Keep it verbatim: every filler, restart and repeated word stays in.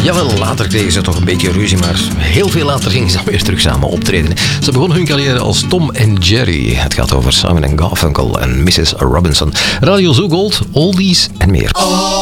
Jawel, later kregen ze toch een beetje ruzie, maar heel veel later gingen ze weer terug samen optreden. Ze begonnen hun carrière als Tom en Jerry. Het gaat over Simon en Garfunkel en missus Robinson. Radio Zo Gold, oldies en meer.